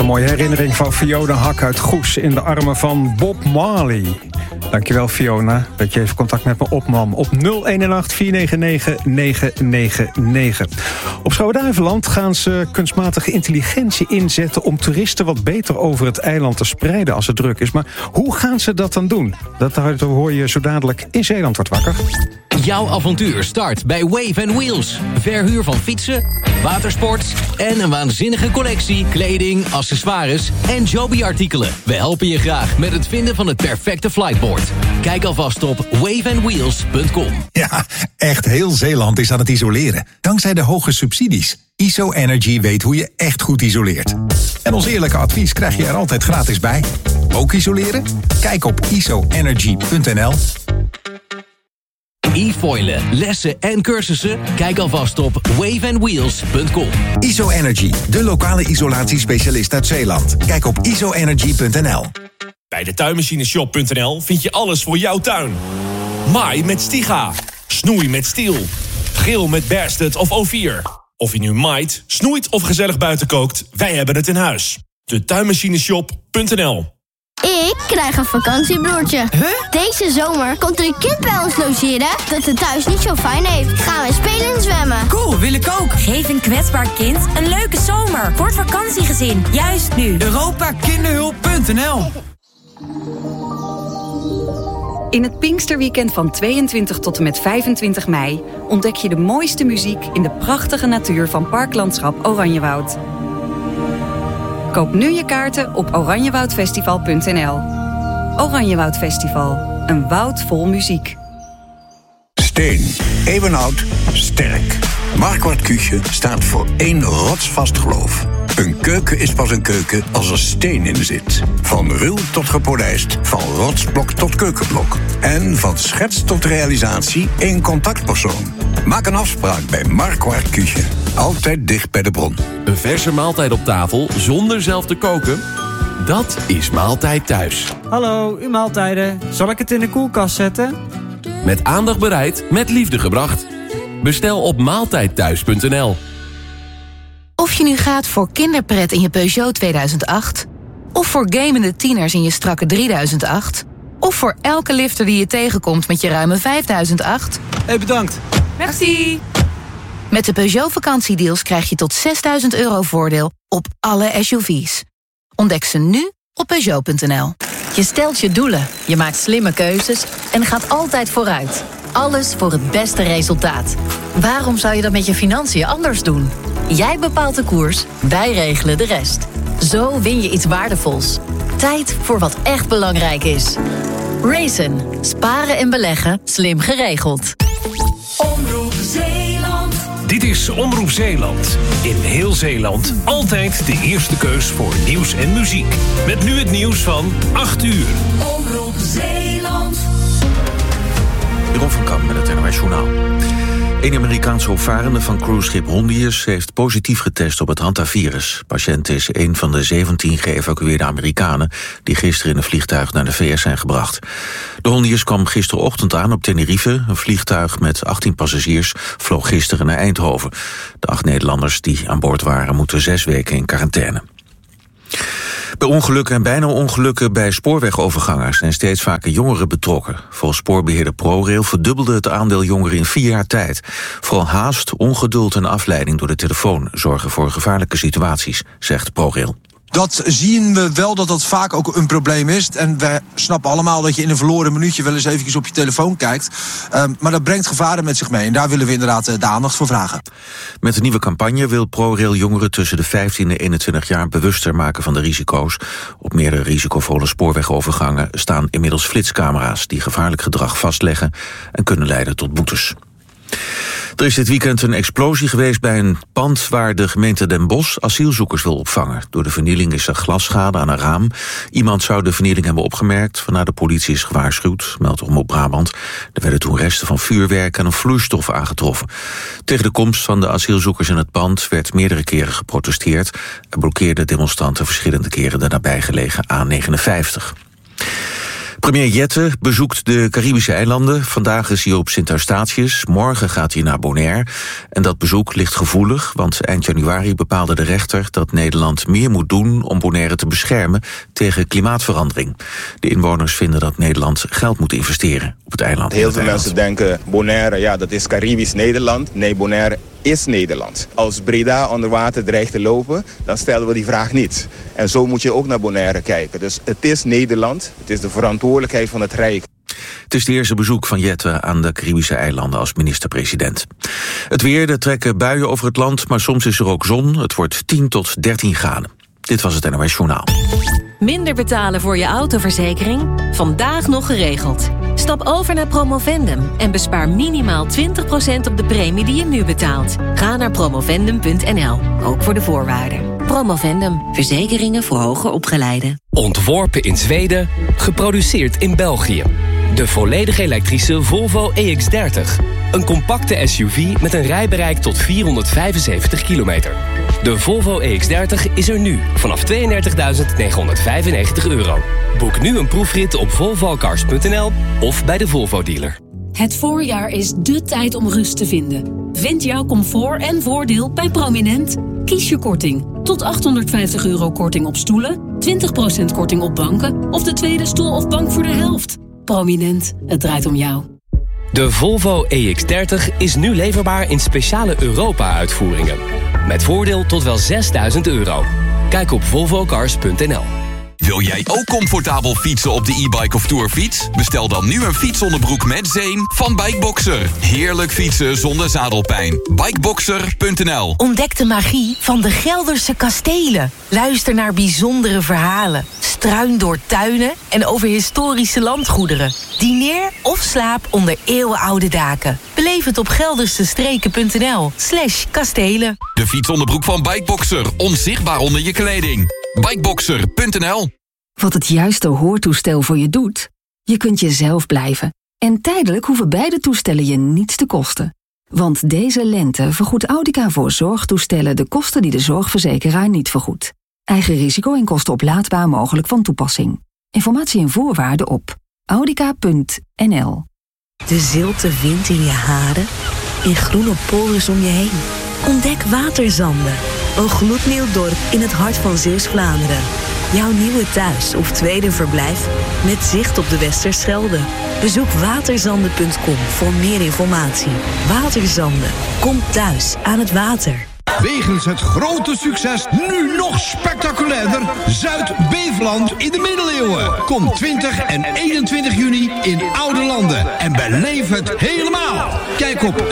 een mooie herinnering van Fiona Hak uit Goes in de armen van Bob Marley. Dankjewel Fiona, dat je even contact met me opnam op 081-499-999. Op Schouwen-Duiveland gaan ze kunstmatige intelligentie inzetten om toeristen wat beter over het eiland te spreiden als het druk is. Maar hoe gaan ze dat dan doen? Dat hoor je zo dadelijk in Zeeland wordt wakker. Jouw avontuur start bij Wave & Wheels. Verhuur van fietsen, watersport en een waanzinnige collectie kleding, accessoires en Joby-artikelen. We helpen je graag met het vinden van het perfecte flightboard. Kijk alvast op waveandwheels.com. Ja, echt heel Zeeland is aan het isoleren. Dankzij de hoge subsidies. ISO Energy weet hoe je echt goed isoleert. En ons eerlijke advies krijg je er altijd gratis bij. Ook isoleren? Kijk op isoenergy.nl. E-foilen, lessen en cursussen? Kijk alvast op waveandwheels.com. ISO Energy, de lokale isolatiespecialist uit Zeeland. Kijk op isoenergy.nl. Bij de tuinmachineshop.nl vind je alles voor jouw tuin. Maai met Stiga, snoei met Stiel, grill met Bersted of O4. Of je nu maait, snoeit of gezellig buiten kookt, wij hebben het in huis. De tuinmachineshop.nl. Ik krijg een vakantiebroertje. Deze zomer komt er een kind bij ons logeren dat het thuis niet zo fijn heeft. Gaan we spelen en zwemmen. Cool, wil ik ook. Geef een kwetsbaar kind een leuke zomer voor het vakantiegezin. Juist nu. Europakinderhulp.nl. In het Pinksterweekend van 22 tot en met 25 mei... ontdek je de mooiste muziek in de prachtige natuur van Parklandschap Oranjewoud. Koop nu je kaarten op oranjewoudfestival.nl. Oranjewoud Festival, een woud vol muziek. Steen, eeuwenoud, sterk. Marquardt Küche staat voor één rotsvast geloof. Een keuken is pas een keuken als er steen in zit. Van ruw tot gepolijst, van rotsblok tot keukenblok. En van schets tot realisatie één contactpersoon. Maak een afspraak bij Marquardt Küche. Altijd dicht bij de bron. Een verse maaltijd op tafel zonder zelf te koken? Dat is Maaltijd Thuis. Hallo, uw maaltijden. Zal ik het in de koelkast zetten? Met aandacht bereid, met liefde gebracht. Bestel op maaltijdthuis.nl. Of je nu gaat voor kinderpret in je Peugeot 2008... of voor gamende tieners in je strakke 3008... of voor elke lifter die je tegenkomt met je ruime 5008... Bedankt. Merci. Met de Peugeot vakantiedeals krijg je tot €6.000 voordeel op alle SUV's. Ontdek ze nu op Peugeot.nl. Je stelt je doelen, je maakt slimme keuzes en gaat altijd vooruit. Alles voor het beste resultaat. Waarom zou je dat met je financiën anders doen? Jij bepaalt de koers, wij regelen de rest. Zo win je iets waardevols. Tijd voor wat echt belangrijk is. Raisin. Sparen en beleggen, slim geregeld. Omroep Zeeland. Dit is Omroep Zeeland. In heel Zeeland altijd de eerste keus voor nieuws en muziek. Met nu het nieuws van 8 uur. Omroep Zeeland. Jeroen van Kamp met het NOS Journaal. Een Amerikaanse opvarende van cruiseschip Hondius heeft positief getest op het hantavirus. De patiënt is een van de 17 geëvacueerde Amerikanen die gisteren in een vliegtuig naar de VS zijn gebracht. De Hondius kwam gisterochtend aan op Tenerife. Een vliegtuig met 18 passagiers vloog gisteren naar Eindhoven. De 8 Nederlanders die aan boord waren moeten 6 weken in quarantaine. Bij ongelukken en bijna ongelukken bij spoorwegovergangers zijn steeds vaker jongeren betrokken. Volgens spoorbeheerder ProRail verdubbelde het aandeel jongeren in 4 jaar tijd. Vooral haast, ongeduld en afleiding door de telefoon zorgen voor gevaarlijke situaties, zegt ProRail. Dat zien we wel dat dat vaak ook een probleem is. En we snappen allemaal dat je in een verloren minuutje wel eens eventjes op je telefoon kijkt. Maar dat brengt gevaren met zich mee. En daar willen we inderdaad de aandacht voor vragen. Met een nieuwe campagne wil ProRail jongeren tussen de 15 en 21 jaar bewuster maken van de risico's. Op meerdere risicovolle spoorwegovergangen staan inmiddels flitscamera's die gevaarlijk gedrag vastleggen en kunnen leiden tot boetes. Er is dit weekend een explosie geweest bij een pand waar de gemeente Den Bosch asielzoekers wil opvangen. Door de vernieling is er glasschade aan een raam. Iemand zou de vernieling hebben opgemerkt, waarna de politie is gewaarschuwd, meldt Omroep Brabant. Er werden toen resten van vuurwerk en een vloeistof aangetroffen. Tegen de komst van de asielzoekers in het pand werd meerdere keren geprotesteerd en blokkeerden demonstranten verschillende keren de nabijgelegen A59. Premier Jette bezoekt de Caribische eilanden. Vandaag is hij op Sint Eustatius, morgen gaat hij naar Bonaire. En dat bezoek ligt gevoelig, want eind januari bepaalde de rechter dat Nederland meer moet doen om Bonaire te beschermen tegen klimaatverandering. De inwoners vinden dat Nederland geld moet investeren op het eiland. Heel veel mensen denken Bonaire, ja, dat is Caribisch Nederland. Nee, Bonaire is Nederland. Als Breda onder water dreigt te lopen, dan stellen we die vraag niet. En zo moet je ook naar Bonaire kijken. Dus het is Nederland, het is de verantwoordelijkheid van het Rijk. Het is het eerste bezoek van Jette aan de Caribische eilanden als minister-president. Het weer, er trekken buien over het land, maar soms is er ook zon. Het wordt 10 tot 13 graden. Dit was het NOS Journaal. Minder betalen voor je autoverzekering? Vandaag nog geregeld. Stap over naar Promovendum en bespaar minimaal 20% op de premie die je nu betaalt. Ga naar promovendum.nl, ook voor de voorwaarden. Promovendum, verzekeringen voor hoger opgeleiden. Ontworpen in Zweden, geproduceerd in België. De volledig elektrische Volvo EX30. Een compacte SUV met een rijbereik tot 475 kilometer. De Volvo EX30 is er nu vanaf €32.995. Boek nu een proefrit op volvocars.nl of bij de Volvo-dealer. Het voorjaar is dé tijd om rust te vinden. Vind jouw comfort en voordeel bij Prominent. Kies je korting. Tot €850 korting op stoelen, 20% korting op banken of de tweede stoel of bank voor de helft. Prominent, het draait om jou. De Volvo EX30 is nu leverbaar in speciale Europa-uitvoeringen. Met voordeel tot wel €6.000. Kijk op volvocars.nl. Wil jij ook comfortabel fietsen op de e-bike of tourfiets? Bestel dan nu een fietsonderbroek met zeem van Bikeboxer. Heerlijk fietsen zonder zadelpijn. Bikeboxer.nl. Ontdek de magie van de Gelderse kastelen. Luister naar bijzondere verhalen. Struin door tuinen en over historische landgoederen. Dineer of slaap onder eeuwenoude daken. Beleef het op geldersestreken.nl/kastelen. De fietsonderbroek van Bikeboxer. Onzichtbaar onder je kleding. Bikeboxer.nl. Wat het juiste hoortoestel voor je doet? Je kunt jezelf blijven. En tijdelijk hoeven beide toestellen je niets te kosten. Want deze lente vergoedt Audica voor zorgtoestellen de kosten die de zorgverzekeraar niet vergoedt. Eigen risico en kosten oplaadbaar mogelijk van toepassing. Informatie en voorwaarden op audica.nl. De zilte wind in je haren, in groene polders om je heen. Ontdek Waterzanden, een gloednieuw dorp in het hart van Zeeuws-Vlaanderen. Jouw nieuwe thuis of tweede verblijf met zicht op de Westerschelde. Bezoek waterzanden.com voor meer informatie. Waterzanden, kom thuis aan het water. Wegens het grote succes nu nog spectaculairder Zuid-Beveland in de middeleeuwen. Kom 20 en 21 juni in Oude Landen en beleef het helemaal. Kijk op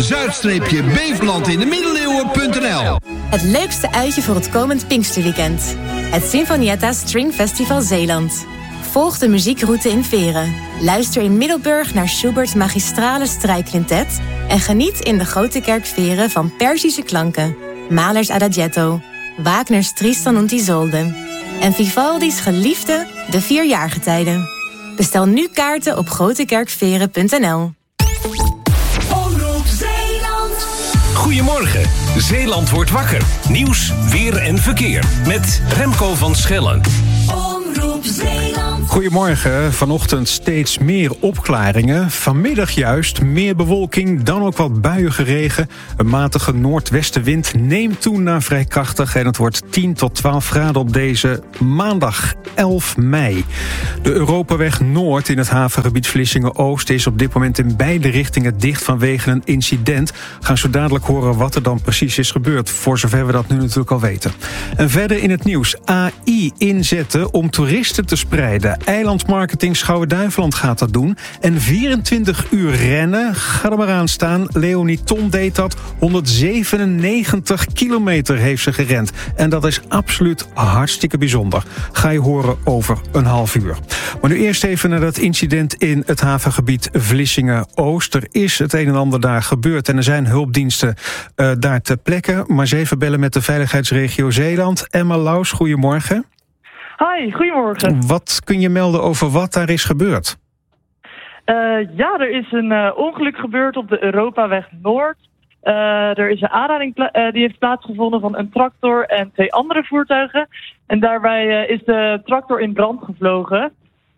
zuid-bevelandindemiddeleeuwen.nl. Het leukste uitje voor het komend Pinksterweekend. Het Sinfonietta String Festival Zeeland. Volg de muziekroute in Veren. Luister in Middelburg naar Schubert's magistrale strijkquintet en geniet in de Grote Kerk Veren van Perzische klanken, Mahlers Adagietto, Wagner's Tristan und Isolde en Vivaldi's geliefde De Vierjaargetijden. Bestel nu kaarten op grotekerkveren.nl. Omroep Zeeland. Goedemorgen, Zeeland wordt wakker. Nieuws, weer en verkeer. Met Remco van Schellen. Omroep Zeeland. Goedemorgen, vanochtend steeds meer opklaringen. Vanmiddag juist meer bewolking, dan ook wat buiige regen. Een matige noordwestenwind neemt toe naar vrij krachtig en het wordt 10 tot 12 graden op deze maandag 11 mei. De Europaweg Noord in het havengebied Vlissingen-Oost is op dit moment in beide richtingen dicht vanwege een incident. Gaan zo dadelijk horen wat er dan precies is gebeurd, voor zover we dat nu natuurlijk al weten. En verder in het nieuws, AI inzetten om toeristen te spreiden. Eilandmarketing Schouwen-Duiveland gaat dat doen. En 24 uur rennen, ga er maar aan staan. Leonie Ton deed dat. 197 kilometer heeft ze gerend. En dat is absoluut hartstikke bijzonder. Ga je horen over een half uur. Maar nu eerst even naar dat incident in het havengebied Vlissingen-Oost. Er is het een en ander daar gebeurd en er zijn hulpdiensten daar ter plekke. Maar eens even bellen met de veiligheidsregio Zeeland. Emma Laus, goedemorgen. Hi, goedemorgen. Wat kun je melden over wat daar is gebeurd? Ja, er is een ongeluk gebeurd op de Europaweg Noord. Er is een aanrijding die heeft plaatsgevonden van een tractor en 2 andere voertuigen. En daarbij is de tractor in brand gevlogen.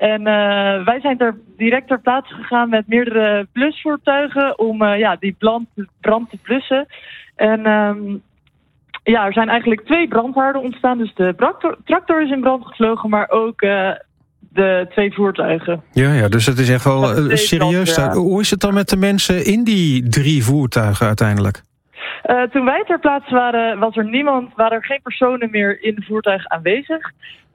En wij zijn direct ter plaatse gegaan met meerdere blusvoertuigen om die brand te blussen. En er zijn eigenlijk 2 brandhaarden ontstaan. Dus de tractor is in brand gevlogen, maar ook de 2 voertuigen. Ja, dus het is echt wel serieus. Hoe is het dan met de mensen in die 3 voertuigen uiteindelijk? Toen wij ter plaatse waren, waren er geen personen meer in de voertuig aanwezig.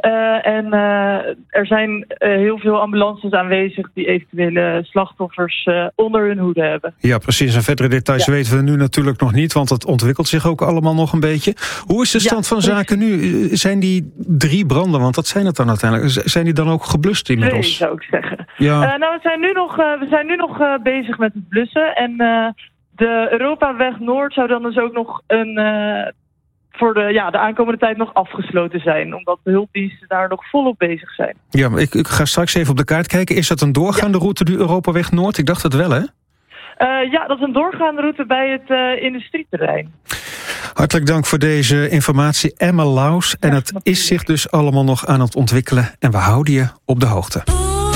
Er zijn heel veel ambulances aanwezig die eventuele slachtoffers onder hun hoede hebben. Ja, precies. En verdere details weten we nu natuurlijk nog niet, want het ontwikkelt zich ook allemaal nog een beetje. Hoe is de stand van zaken nu? Zijn die 3 branden, want dat zijn het dan uiteindelijk, zijn die dan ook geblust inmiddels? 2 zou ik zeggen. Ja. We zijn nu nog bezig met het blussen en de Europaweg Noord zou dan dus ook nog voor de aankomende tijd nog afgesloten zijn. Omdat de hulpdiensten daar nog volop bezig zijn. Ja, maar ik ga straks even op de kaart kijken. Is dat een doorgaande route, de Europaweg Noord? Ik dacht het wel, hè? Dat is een doorgaande route bij het industrieterrein. Hartelijk dank voor deze informatie, Emma Laus. En het is zich dus allemaal nog aan het ontwikkelen. En we houden je op de hoogte.